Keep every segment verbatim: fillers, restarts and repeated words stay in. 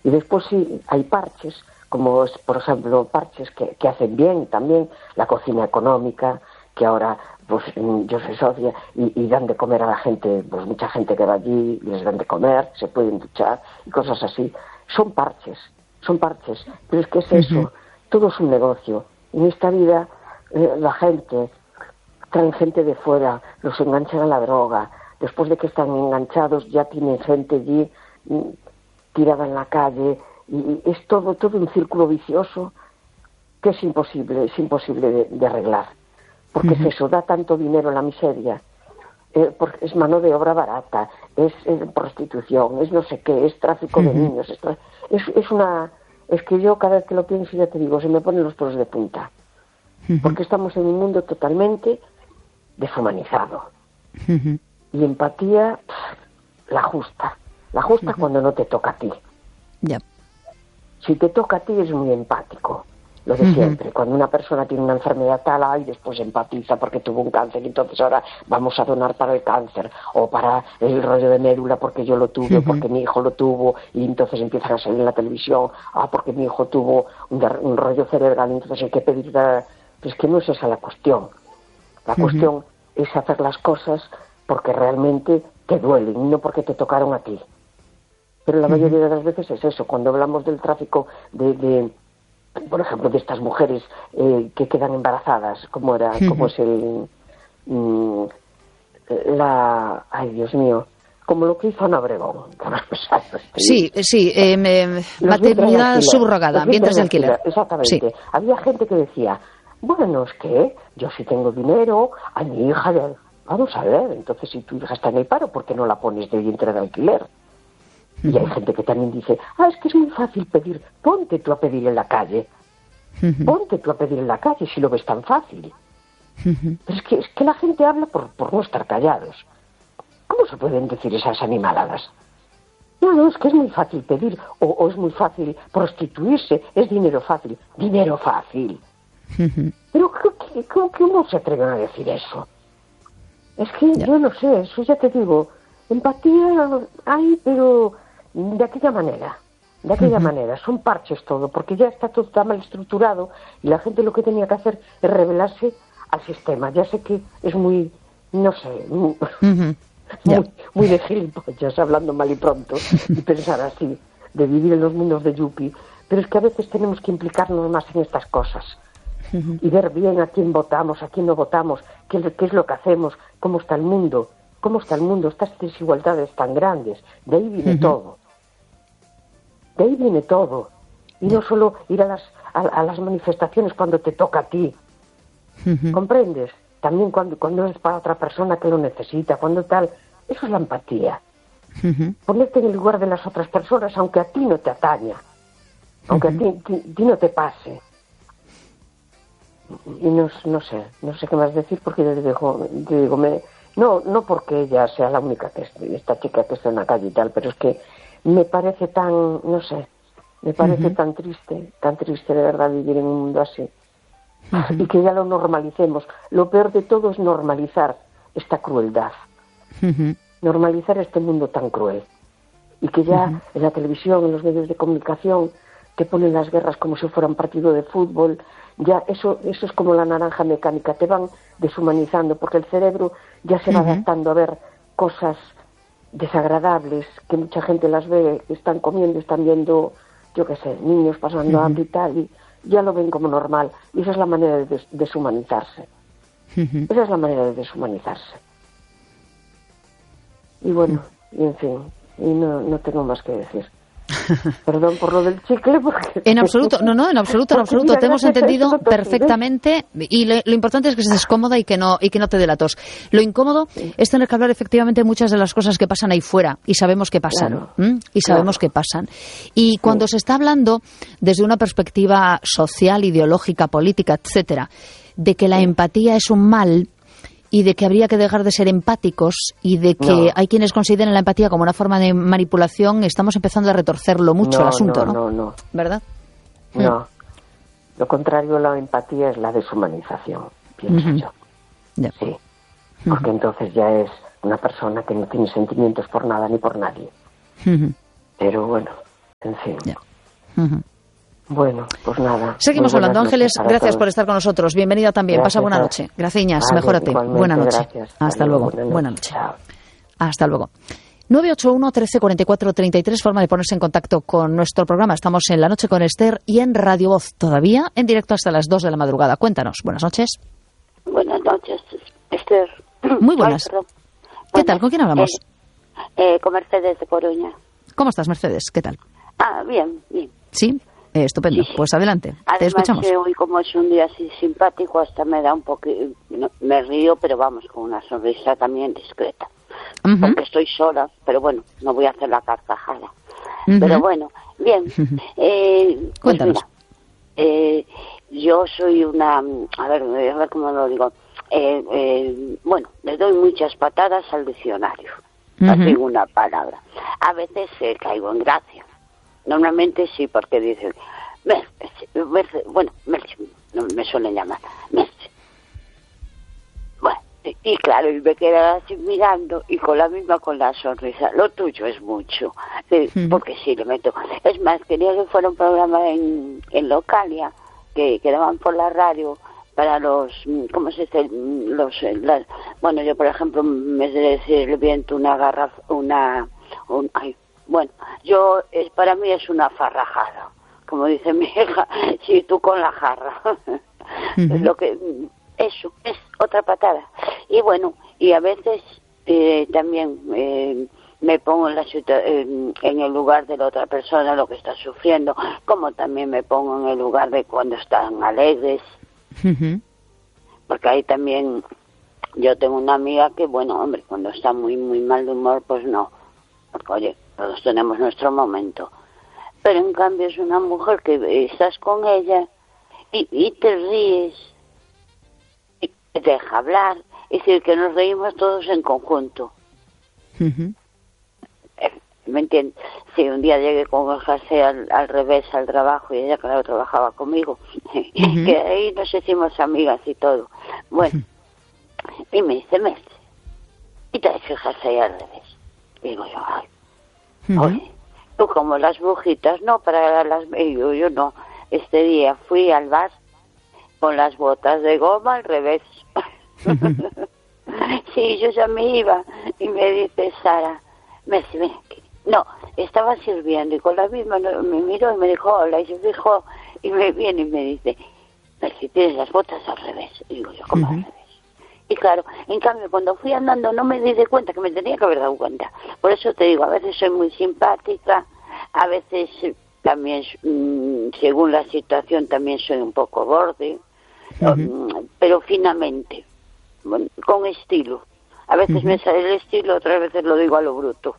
Y después sí, hay parches, como por ejemplo parches que, que hacen bien también, la cocina económica, que ahora pues yo soy socia y, y dan de comer a la gente, pues mucha gente que va allí, les dan de comer, se pueden duchar y cosas así. Son parches, son parches, pero es que es eso, uh-huh. Todo es un negocio. En esta vida eh, la gente, traen gente de fuera, los enganchan a la droga, después de que están enganchados ya tienen gente allí mm, tirada en la calle, y, y es todo, todo un círculo vicioso que es imposible, es imposible de, de arreglar. Porque uh-huh. es eso, da tanto dinero en la miseria, eh, porque es mano de obra barata, es, es prostitución, es no sé qué, es tráfico uh-huh. de niños, es, es, es una... Es que yo cada vez que lo pienso ya te digo, se me ponen los pelos de punta. Uh-huh. Porque estamos en un mundo totalmente deshumanizado. Uh-huh. Y empatía, pff, la justa. La justa uh-huh. cuando no te toca a ti. Yep. Si te toca a ti es muy empático. Lo de uh-huh. siempre, cuando una persona tiene una enfermedad tal, ay, después empatiza porque tuvo un cáncer, y entonces ahora vamos a donar para el cáncer, o para el rollo de médula porque yo lo tuve, uh-huh. porque mi hijo lo tuvo, y entonces empiezan a salir en la televisión, ah, porque mi hijo tuvo un, un rollo cerebral, entonces hay que pedir... Pues que no es esa la cuestión. La uh-huh. cuestión es hacer las cosas porque realmente te duelen, no porque te tocaron a ti. Pero la uh-huh. mayoría de las veces es eso, cuando hablamos del tráfico de... de por ejemplo, de estas mujeres eh, que quedan embarazadas, como era, uh-huh. como es el, mm, la, ay Dios mío, como lo que hizo Ana Obregón. Sí, sí, eh, me, maternidad subrogada, vientres de alquiler. alquiler. Exactamente. Sí. Había gente que decía, bueno, es que yo sí tengo dinero, a mi hija, de... vamos a ver, entonces si tu hija está en el paro, ¿por qué no la pones de vientre de alquiler? Y hay gente que también dice, ah, es que es muy fácil pedir, ponte tú a pedir en la calle, uh-huh. ponte tú a pedir en la calle si lo ves tan fácil. Uh-huh. Pero es que, es que la gente habla por, por no estar callados. ¿Cómo se pueden decir esas animaladas? No, no, es que es muy fácil pedir, o, o es muy fácil prostituirse, es dinero fácil, dinero fácil. Uh-huh. Pero ¿cómo, ¿cómo se atreven a decir eso? Es que yeah. yo no sé, eso ya te digo, empatía hay, pero... de aquella manera, de aquella uh-huh. manera, son parches todo, porque ya está todo tan mal estructurado y la gente lo que tenía que hacer es rebelarse al sistema. Ya sé que es muy, no sé, muy, uh-huh. yeah. muy, muy de gilipollas, hablando mal y pronto, y pensar así, de vivir en los mundos de Yuppie, pero es que a veces tenemos que implicarnos más en estas cosas uh-huh. y ver bien a quién votamos, a quién no votamos, qué, qué es lo que hacemos, cómo está el mundo, cómo está el mundo, estas desigualdades tan grandes, de ahí viene uh-huh. todo. De ahí viene todo. Y no solo ir a las, a, a las manifestaciones cuando te toca a ti. Uh-huh. ¿Comprendes? También cuando, cuando es para otra persona que lo necesita, cuando tal. Eso es la empatía. Uh-huh. Ponerte en el lugar de las otras personas, aunque a ti no te ataña. Aunque uh-huh. a ti, ti, ti no te pase. Y no, no sé, no sé qué más decir porque yo digo, yo digo me, no, no porque ella sea la única que esté, esta chica que está en la calle y tal, pero es que me parece tan, no sé, me parece uh-huh. tan triste, tan triste de verdad vivir en un mundo así. Uh-huh. Y que ya lo normalicemos. Lo peor de todo es normalizar esta crueldad. Uh-huh. Normalizar este mundo tan cruel. Y que ya uh-huh. en la televisión, en los medios de comunicación, te ponen las guerras como si fuera un partido de fútbol. Ya eso, eso es como la naranja mecánica. Te van deshumanizando porque el cerebro ya se va uh-huh. adaptando a ver cosas desagradables, que mucha gente las ve, están comiendo, están viendo, yo qué sé, niños pasando hambre uh-huh. y tal, y ya lo ven como normal. Y esa es la manera de des- deshumanizarse. Uh-huh. Esa es la manera de deshumanizarse. Y bueno, uh-huh. y en fin, y no, no tengo más que decir. Perdón por lo del chicle porque... En absoluto, no, no, en absoluto, en absoluto, mira, te hemos entendido perfectamente y lo, lo importante es que estés cómoda y que no y que no te dé la tos. Lo incómodo sí. es tener que hablar efectivamente de muchas de las cosas que pasan ahí fuera y sabemos que pasan, claro. ¿m? y sabemos claro. que pasan. Y cuando sí. se está hablando desde una perspectiva social, ideológica, política, etcétera, de que la sí. empatía es un mal y de que habría que dejar de ser empáticos y de que no. hay quienes consideran la empatía como una forma de manipulación, estamos empezando a retorcerlo mucho no, el asunto, ¿no? ¿no? No, no, ¿Verdad? No. Mm. Lo contrario a la empatía es la deshumanización, pienso uh-huh. yo. Yeah. Sí. Porque uh-huh. entonces ya es una persona que no tiene sentimientos por nada ni por nadie. Uh-huh. Pero bueno, en En fin. Ya. Uh-huh. Bueno, pues nada. Seguimos hablando. Ángeles, gracias todos. por estar con nosotros. Bienvenida también. Gracias, Pasa buena noche. Graciñas, vale, mejórate. Buena noche. Gracias. Hasta Adiós, luego. buena noche. Buena noche. Chao. Hasta luego. nueve ocho uno, trece, cuarenta y cuatro, treinta y tres, forma de ponerse en contacto con nuestro programa. Estamos en La Noche con Esther y en Radio Voz, todavía en directo hasta las dos de la madrugada. Cuéntanos. Buenas noches. Buenas noches, Esther. Muy buenas. Ay, ¿Qué tal? ¿Con quién hablamos? Eh, eh, con Mercedes de Coruña. ¿Cómo estás, Mercedes? ¿Qué tal? Ah, bien, bien. ¿Sí? Eh, estupendo. Sí, sí. Pues adelante. Además, Te escuchamos. Eh, hoy como es un día así simpático, hasta me da un poco... No, me río, pero vamos, con una sonrisa también discreta. Uh-huh. Porque estoy sola, pero bueno, no voy a hacer la carcajada. Uh-huh. Pero bueno, bien. Uh-huh. Eh, pues Cuéntanos. mira, eh, yo soy una... A ver, a ver cómo lo digo. Eh, eh, bueno, le doy muchas patadas al diccionario. Uh-huh. No digo una palabra. A veces eh, caigo en gracia. Normalmente sí, porque dicen, Merce, Merce, bueno, Merce, no me suelen llamar, Merce. Bueno, y, y claro, y me quedan así mirando y con la misma, con la sonrisa. Lo tuyo es mucho, eh, Uh-huh. porque sí, le meto. Es más, quería que fuera un programa en, en Localia, que, que daban por la radio, para los, ¿cómo se dice? Los, las, bueno, yo por ejemplo, me sé decir el viento, una garrafa, una, un, ay, bueno, yo, es, para mí es una farrajada, como dice mi hija, sí, tú con la jarra. Uh-huh. Lo que, eso, es otra patada. Y bueno, y a veces eh, también eh, me pongo en, la situa- en, en el lugar de la otra persona, lo que está sufriendo, como también me pongo en el lugar de cuando están alegres. Uh-huh. Porque ahí también yo tengo una amiga que, bueno, hombre, cuando está muy, muy mal de humor, pues no. Porque, oye, todos tenemos nuestro momento. Pero en cambio es una mujer que estás con ella y, y te ríes, y te deja hablar, es decir, que nos reímos todos en conjunto. Uh-huh. ¿Me entiendes? Si un día llegué con el jersey al, al revés al trabajo y ella, claro, trabajaba conmigo, uh-huh. que ahí nos hicimos amigas y todo. Bueno, uh-huh. y me dice, Mestre, y traes el jersey al revés. Y digo yo, ay, uh-huh. oye, tú como las brujitas, no, para las... Y yo, yo no, este día fui al bar con las botas de goma al revés. Uh-huh. Sí, yo ya me iba y me dice Sara, Mestre, ven aquí. No, estaba sirviendo y con la misma me miró y me dijo hola y se fijó y me viene y me dice, pero si tienes las botas al revés. Y digo yo, ¿cómo uh-huh. al revés? Y claro, en cambio cuando fui andando no me di de cuenta, que me tenía que haber dado cuenta. Por eso te digo, a veces soy muy simpática, a veces también, mmm, según la situación, también soy un poco borde, uh-huh. pero finamente, bueno, con estilo. A veces uh-huh. me sale el estilo, otras veces lo digo a lo bruto.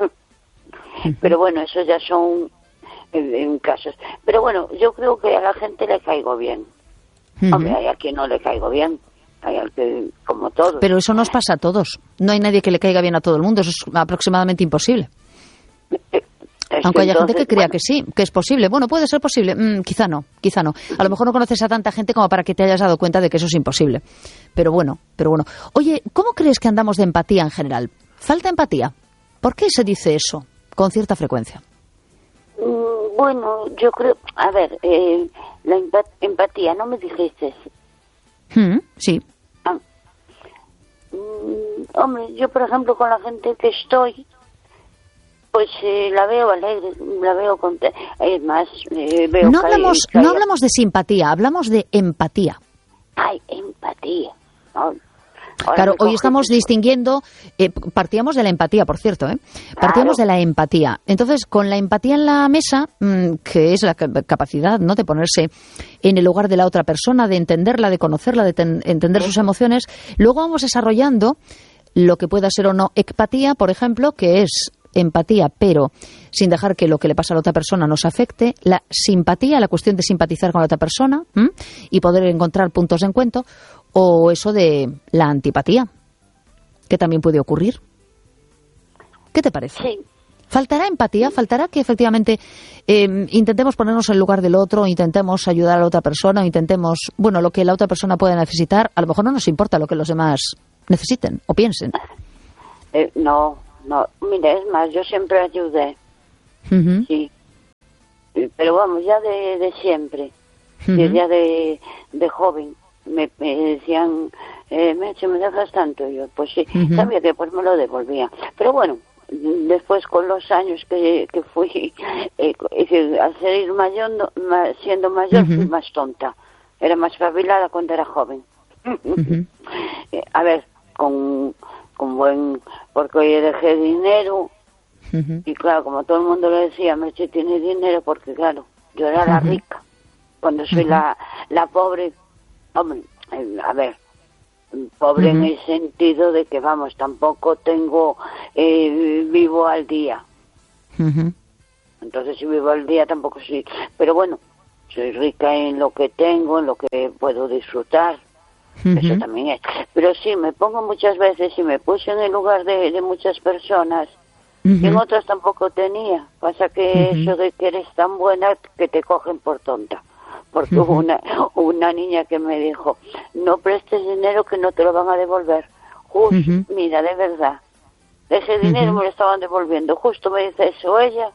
Pero bueno, eso ya son en, en casos. Pero bueno, yo creo que a la gente le caigo bien. Uh-huh. Hombre, hay a quien no le caigo bien. Hay al que, como todos. Pero eso nos pasa a todos. No hay nadie que le caiga bien a todo el mundo. Eso es aproximadamente imposible. Es Aunque haya entonces, gente que crea bueno, que sí, que es posible. Bueno, puede ser posible. Mm, quizá no, quizá no. A lo mejor no conoces a tanta gente como para que te hayas dado cuenta de que eso es imposible. Pero bueno, pero bueno. Oye, ¿cómo crees que andamos de empatía en general? ¿Falta empatía? ¿Por qué se dice eso con cierta frecuencia? Mm, bueno, yo creo... A ver, eh, la empat- empatía, ¿no me dijiste? Mm, sí. Ah, mm, hombre, yo por ejemplo con la gente que estoy... Pues eh, la veo alegre, la veo contenta. Es más, eh, veo no que hablamos, hay, que no hay... hablamos de simpatía, hablamos de empatía. Ay, empatía. Oh, claro, hoy estamos distinguiendo, eh, partíamos de la empatía, por cierto, ¿eh? Partíamos claro. de la empatía. Entonces, con la empatía en la mesa, mmm, que es la capacidad, ¿no?, de ponerse en el lugar de la otra persona, de entenderla, de conocerla, de ten- entender sus emociones, luego vamos desarrollando lo que pueda ser o no empatía, por ejemplo, que es empatía, pero sin dejar que lo que le pasa a la otra persona nos afecte, la simpatía, la cuestión de simpatizar con la otra persona, ¿m? Y poder encontrar puntos de encuentro, o eso de la antipatía, que también puede ocurrir. ¿Qué te parece? Sí. ¿Faltará empatía? ¿Faltará que efectivamente eh, intentemos ponernos en el lugar del otro, intentemos ayudar a la otra persona, o intentemos, bueno, lo que la otra persona pueda necesitar? A lo mejor no nos importa lo que los demás necesiten o piensen. Eh, no. No, mira, es más, yo siempre ayudé. Uh-huh. Sí. pero vamos, ya de, de siempre, uh-huh. ya de, de joven, me, me decían, eh, Meche, ¿me dejas tanto? Y yo, pues sí, uh-huh. sabía que pues me lo devolvían. Pero bueno, después con los años que, que fui, eh, al ser mayor, siendo mayor, uh-huh. fui más tonta. Era más espabilada cuando era joven. Uh-huh. A ver, con, con buen, porque hoy dejé dinero, uh-huh. y claro, como todo el mundo le decía, Meche tiene dinero, porque claro, yo era uh-huh. la rica, cuando soy uh-huh. la, la pobre, hombre, a ver, pobre uh-huh. en el sentido de que, vamos, tampoco tengo, eh, vivo al día. Uh-huh. Entonces, si vivo al día tampoco soy, pero bueno, soy rica en lo que tengo, en lo que puedo disfrutar. Uh-huh. Eso también es. Pero sí, me pongo muchas veces y me puse en el lugar de, de muchas personas, uh-huh. y en otras tampoco tenía. Pasa que uh-huh. eso de que eres tan buena que te cogen por tonta. Porque uh-huh. hubo una, una niña que me dijo, no prestes dinero que no te lo van a devolver. Justo, uh-huh. mira, de verdad, ese dinero uh-huh. me lo estaban devolviendo. Justo me dice eso ella,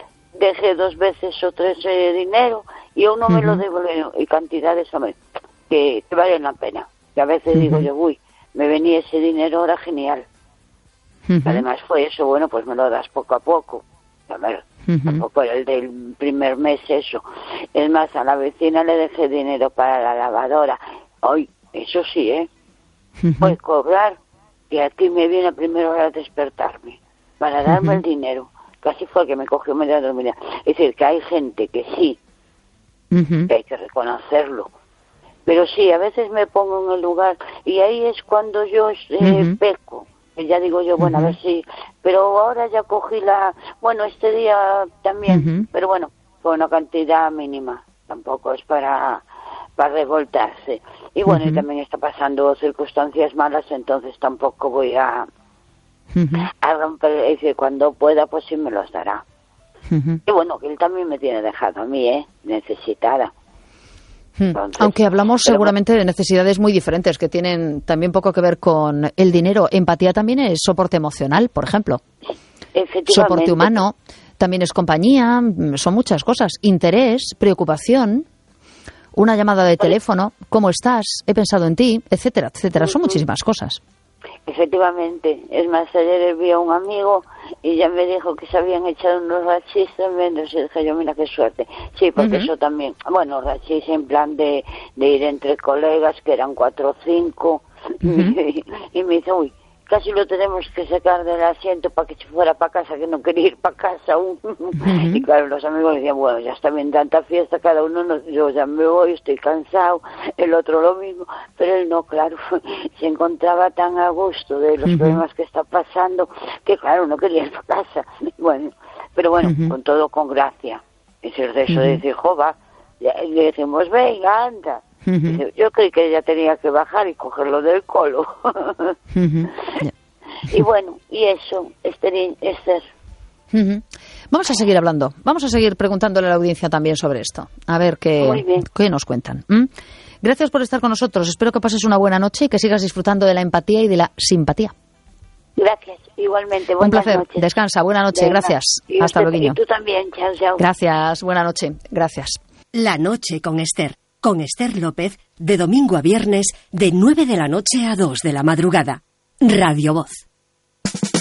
dejé dos veces o tres eh, dinero y aún no uh-huh. me lo devolvió. Y cantidades, hombre, que, que valen la pena. Que a veces uh-huh. digo yo, uy, me venía ese dinero, ahora genial. Uh-huh. Además fue eso, bueno, pues me lo das poco a poco. A ver, uh-huh. tampoco era el del primer mes eso. Es más, a la vecina le dejé dinero para la lavadora. Hoy, eso sí, ¿eh? Uh-huh. Voy a cobrar, y aquí me viene a primera hora a despertarme para darme uh-huh. el dinero. Casi fue el que me cogió media dormida. Es decir, que hay gente que sí, uh-huh. que hay que reconocerlo. Pero sí, a veces me pongo en el lugar y ahí es cuando yo eh, uh-huh. peco. Y ya digo yo, bueno, uh-huh. a ver si... Pero ahora ya cogí la... Bueno, este día también, uh-huh. pero bueno, fue una cantidad mínima. Tampoco es para, para revoltarse. Y bueno, uh-huh. y también está pasando circunstancias malas, entonces tampoco voy a... Uh-huh. a romper, es decir, cuando pueda, pues sí me los dará. Uh-huh. Y bueno, que él también me tiene dejado a mí, ¿eh? Necesitada. Entonces, aunque hablamos seguramente de necesidades muy diferentes que tienen también poco que ver con el dinero. Empatía también es soporte emocional, por ejemplo. Soporte humano, también es compañía, son muchas cosas. Interés, preocupación, una llamada de teléfono, ¿cómo estás? He pensado en ti, etcétera, etcétera. Son muchísimas cosas. Efectivamente, es más, ayer vi a un amigo y ya me dijo que se habían echado unos rachis tremendos y dije yo, mira qué suerte. Sí, porque uh-huh. eso también, bueno, rachis en plan de, de ir entre colegas, que eran cuatro o cinco, uh-huh. y, y me dice, uy, casi lo tenemos que sacar del asiento para que se fuera para casa, que no quería ir para casa aún. Uh-huh. Y claro, los amigos decían, bueno, ya está bien tanta fiesta, cada uno, no, yo ya me voy, estoy cansado, el otro lo mismo, pero él no, claro, se encontraba tan a gusto de los uh-huh. problemas que está pasando, que claro, no quería ir para casa. Bueno, pero bueno, uh-huh. con todo con gracia. Es decir, de eso uh-huh. de decir, jova, le decimos, venga, anda. Uh-huh. Yo creí que ella tenía que bajar y cogerlo del colo. Uh-huh. Yeah. Y bueno, y eso, Esther. Esther. Uh-huh. Vamos a seguir hablando, vamos a seguir preguntándole a la audiencia también sobre esto, a ver qué, qué nos cuentan. ¿Mm? Gracias por estar con nosotros, espero que pases una buena noche y que sigas disfrutando de la empatía y de la simpatía. Gracias, igualmente. Buenas Un placer, noches. Descansa, buena noche, Venga. Gracias. Y Hasta luego. Y tú también, chao, chao. Gracias, buena noche, gracias. La noche con Esther. Con Esther López, de domingo a viernes, de nueve de la noche a dos de la madrugada. Radio Voz.